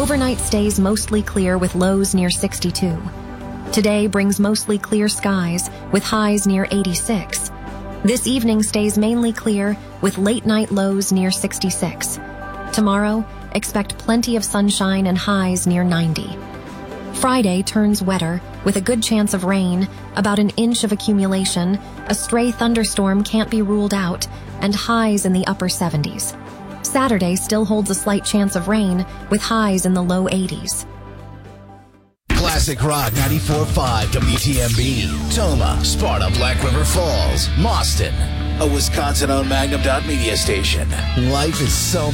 Overnight stays mostly clear with lows near 62. Today brings mostly clear skies with highs near 86. This evening stays mainly clear with late night lows near 66. Tomorrow, expect plenty of sunshine and highs near 90. Friday turns wetter with a good chance of rain, about an inch of accumulation, a stray thunderstorm can't be ruled out, and highs in the upper 70s. Saturday still holds a slight chance of rain with highs in the low 80s. Classic Rock 94.5 WTMB, Toma, Sparta, Black River Falls, Mauston, a Wisconsin-owned Magnum Media station. Life is so